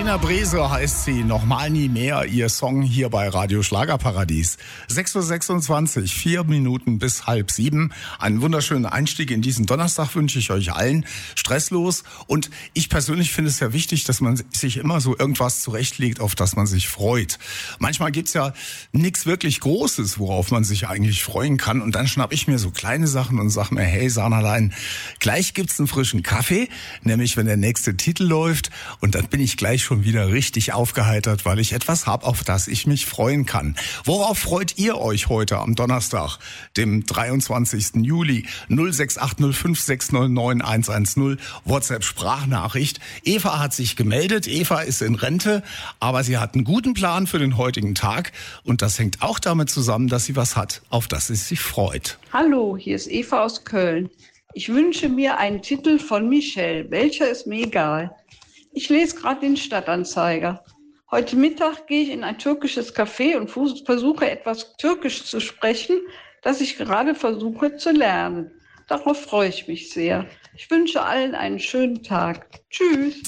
Verena Brese heißt sie, nochmal nie mehr, ihr Song hier bei Radio Schlagerparadies. 6:26 Uhr, 4 Minuten bis 6:30. Einen wunderschönen Einstieg in diesen Donnerstag wünsche ich euch allen. Stresslos. Und ich persönlich finde es ja wichtig, dass man sich immer so irgendwas zurechtlegt, auf das man sich freut. Manchmal gibt's ja nichts wirklich Großes, worauf man sich eigentlich freuen kann. Und dann schnapp ich mir so kleine Sachen und sag mir, hey Sanalein, gleich gibt's einen frischen Kaffee, nämlich wenn der nächste Titel läuft. Und dann bin ich gleich schon wieder richtig aufgeheitert, weil ich etwas habe, auf das ich mich freuen kann. Worauf freut ihr euch heute am Donnerstag, dem 23. Juli? 06805609110, WhatsApp-Sprachnachricht. Eva hat sich gemeldet. Eva ist in Rente, aber sie hat einen guten Plan für den heutigen Tag. Und das hängt auch damit zusammen, dass sie was hat, auf das sie sich freut. Hallo, hier ist Eva aus Köln. Ich wünsche mir einen Titel von Michelle. Welcher ist mir egal. Ich lese gerade den Stadtanzeiger. Heute Mittag gehe ich in ein türkisches Café und versuche etwas Türkisch zu sprechen, das ich gerade versuche zu lernen. Darauf freue ich mich sehr. Ich wünsche allen einen schönen Tag. Tschüss.